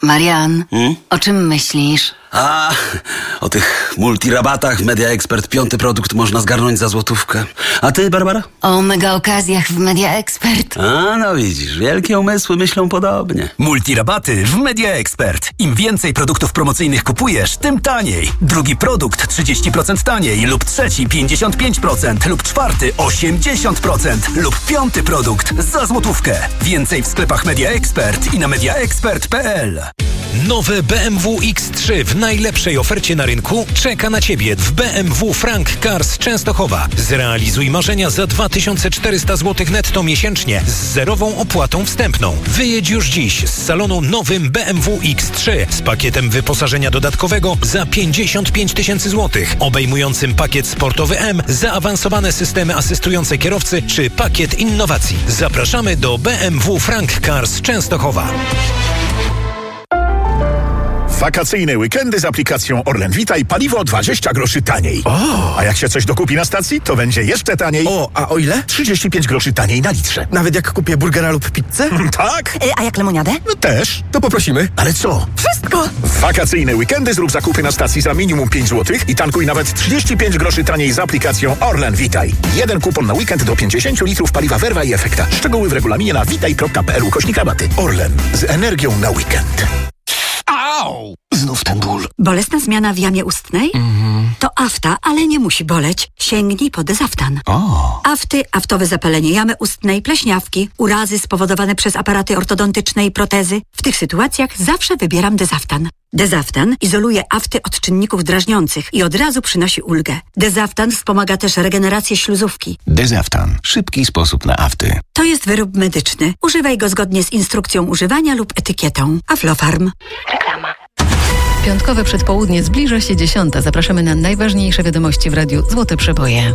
Marian, o czym myślisz? O tych multirabatach Media Expert 5. produkt można zgarnąć za złotówkę. A ty, Barbara? O mega okazjach w Media Expert. No widzisz, wielkie umysły myślą podobnie. Multirabaty w Media Expert. Im więcej produktów promocyjnych kupujesz, tym taniej. Drugi produkt 30% taniej lub trzeci 55% lub czwarty 80% lub 5. produkt za złotówkę. Więcej w sklepach Media Expert i na mediaexpert.pl. Nowe BMW X3 w najlepszej ofercie na rynku czeka na Ciebie w BMW Frank Cars Częstochowa. Zrealizuj marzenia za 2400 zł netto miesięcznie z zerową opłatą wstępną. Wyjedź już dziś z salonu nowym BMW X3 z pakietem wyposażenia dodatkowego za 55 tysięcy złotych, obejmującym pakiet sportowy M, zaawansowane systemy asystujące kierowcy czy pakiet innowacji. Zapraszamy do BMW Frank Cars Częstochowa. Wakacyjne weekendy z aplikacją Orlen Vitaj, paliwo 20 groszy taniej. A jak się coś dokupi na stacji, to będzie jeszcze taniej. A o ile? 35 groszy taniej na litrze. Nawet jak kupię burgera lub pizzę? Tak? A jak lemoniadę? No też. To poprosimy. Ale co? Wszystko! W wakacyjne weekendy zrób zakupy na stacji za minimum 5 zł i tankuj nawet 35 groszy taniej z aplikacją Orlen Vitaj. Jeden kupon na weekend do 50 litrów paliwa Verva i Efekta. Szczegóły w regulaminie na vitaj.pl/rabaty. Orlen. Z energią na weekend. Au! Znów ten ból. Bolesna zmiana w jamie ustnej? To afta, ale nie musi boleć. Sięgnij po Dezaftan. Afty, aftowe zapalenie jamy ustnej, pleśniawki, urazy spowodowane przez aparaty ortodontyczne i protezy. W tych sytuacjach zawsze wybieram Dezaftan. Dezaftan izoluje afty od czynników drażniących i od razu przynosi ulgę. Dezaftan wspomaga też regenerację śluzówki. Dezaftan. Szybki sposób na afty. To jest wyrób medyczny. Używaj go zgodnie z instrukcją używania lub etykietą. Aflofarm. Reklama. Piątkowe przedpołudnie, zbliża się 10. Zapraszamy na najważniejsze wiadomości w radiu Złote Przeboje.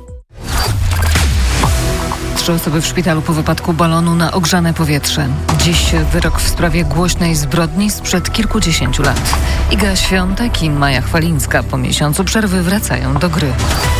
3 osoby w szpitalu po wypadku balonu na ogrzane powietrze. Dziś wyrok w sprawie głośnej zbrodni sprzed kilkudziesięciu lat. Iga Świątek i Maja Chwalińska po miesiącu przerwy wracają do gry.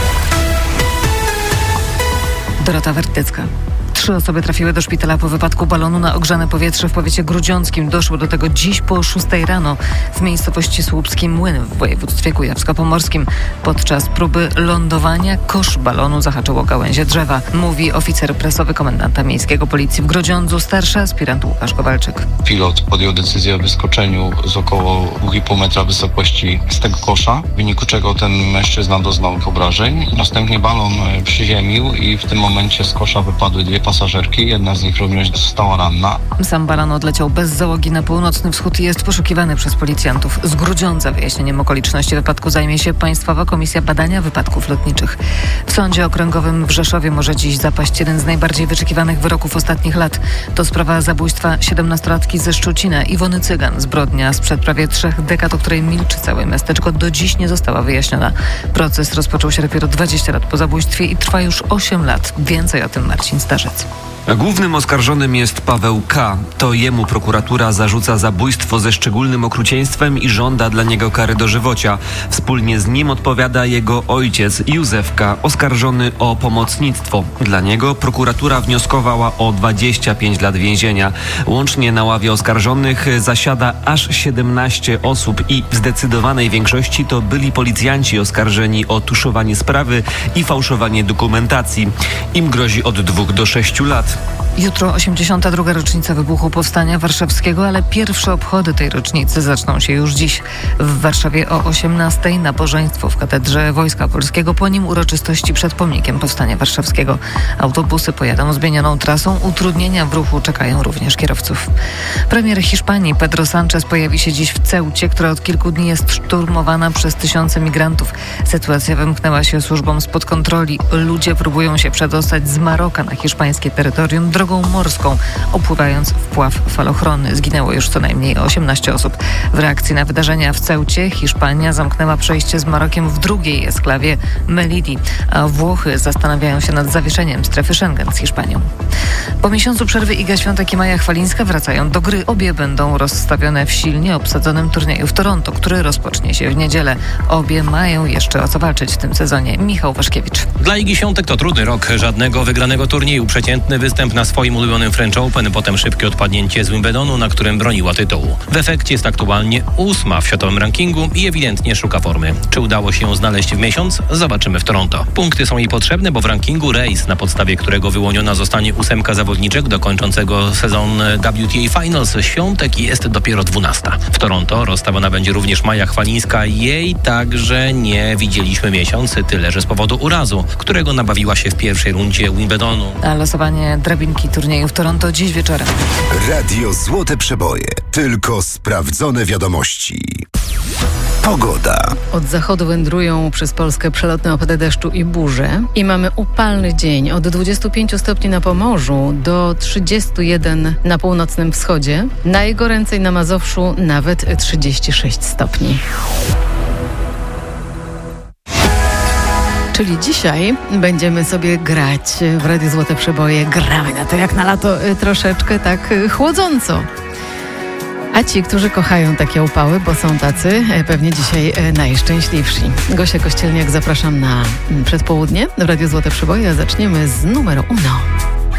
Dorota Wertycka. 3 osoby trafiły do szpitala po wypadku balonu na ogrzane powietrze w powiecie grudziąckim. Doszło do tego dziś po 6 rano w miejscowości Słupski Młyn w województwie kujawsko-pomorskim. Podczas próby lądowania kosz balonu zahaczył o gałęzie drzewa, mówi oficer prasowy komendanta miejskiego policji w Grodziądzu, starszy aspirant Łukasz Kowalczyk. Pilot podjął decyzję o wyskoczeniu z około 2,5 metra wysokości z tego kosza, w wyniku czego ten mężczyzna doznał obrażeń. Następnie balon przyziemił i w tym momencie z kosza wypadły 2 pasażerki, jedna z nich również została ranna. Sam balon odleciał bez załogi na północny wschód i jest poszukiwany przez policjantów. Z Grudziądza wyjaśnieniem okoliczności wypadku zajmie się Państwowa Komisja Badania Wypadków Lotniczych. W Sądzie Okręgowym w Rzeszowie może dziś zapaść jeden z najbardziej wyczekiwanych wyroków ostatnich lat. To sprawa zabójstwa 17-latki ze Szczucina, Iwony Cygan. Zbrodnia sprzed prawie 3 dekad, o której milczy całe miasteczko, do dziś nie została wyjaśniona. Proces rozpoczął się dopiero 20 lat po zabójstwie i trwa już 8 lat. Więcej o tym Marcin Starzec. Głównym oskarżonym jest Paweł K. To jemu prokuratura zarzuca zabójstwo ze szczególnym okrucieństwem i żąda dla niego kary dożywocia. Wspólnie z nim odpowiada jego ojciec Józef K., oskarżony o pomocnictwo. Dla niego prokuratura wnioskowała o 25 lat więzienia. Łącznie na ławie oskarżonych zasiada aż 17 osób i w zdecydowanej większości to byli policjanci oskarżeni o tuszowanie sprawy i fałszowanie dokumentacji. Im grozi od 2 do 6 lat. Jutro 82. rocznica wybuchu Powstania Warszawskiego, ale pierwsze obchody tej rocznicy zaczną się już dziś. W Warszawie o 18:00 nabożeństwo w Katedrze Wojska Polskiego, po nim uroczystości przed pomnikiem Powstania Warszawskiego. Autobusy pojadą zmienioną trasą, utrudnienia w ruchu czekają również kierowców. Premier Hiszpanii Pedro Sánchez pojawi się dziś w Ceucie, która od kilku dni jest szturmowana przez tysiące migrantów. Sytuacja wymknęła się służbom spod kontroli. Ludzie próbują się przedostać z Maroka na hiszpańskie terytorium drogą morską, opływając wpław falochronny. Zginęło już co najmniej 18 osób. W reakcji na wydarzenia w Ceucie Hiszpania zamknęła przejście z Marokiem w drugiej eksklawie Melili, a Włochy zastanawiają się nad zawieszeniem strefy Schengen z Hiszpanią. Po miesiącu przerwy Iga Świątek i Maja Chwalińska wracają do gry. Obie będą rozstawione w silnie obsadzonym turnieju w Toronto, który rozpocznie się w niedzielę. Obie mają jeszcze o co walczyć w tym sezonie. Michał Waszkiewicz. Dla Igi Świątek to trudny rok. Żadnego wygranego turnieju. Przeciętny występ występ na swoim ulubionym French Open, potem szybkie odpadnięcie z Wimbledonu, na którym broniła tytułu. W efekcie jest aktualnie 8. w światowym rankingu i ewidentnie szuka formy. Czy udało się ją znaleźć w miesiąc? Zobaczymy w Toronto. Punkty są jej potrzebne, bo w rankingu race, na podstawie którego wyłoniona zostanie 8 zawodniczek dokończącego sezon WTA Finals, Świątek jest dopiero 12. W Toronto rozstawiona będzie również Maja Chwalińska. Jej także nie widzieliśmy miesiąc, tyle że z powodu urazu, którego nabawiła się w pierwszej rundzie Wimbledonu. A losowanie drabinki turnieju w Toronto dziś wieczorem. Radio Złote Przeboje. Tylko sprawdzone wiadomości. Pogoda. Od zachodu wędrują przez Polskę przelotne opady deszczu i burze i mamy upalny dzień od 25 stopni na Pomorzu do 31 na północnym wschodzie. Najgoręcej na Mazowszu nawet 36 stopni. Czyli dzisiaj będziemy sobie grać w Radiu Złote Przeboje. Gramy na to jak na lato troszeczkę tak chłodząco. A ci, którzy kochają takie upały, bo są tacy, pewnie dzisiaj najszczęśliwsi. Gosia Kościelniak, zapraszam na przedpołudnie w Radiu Złote Przeboje. Zaczniemy z numeru 1.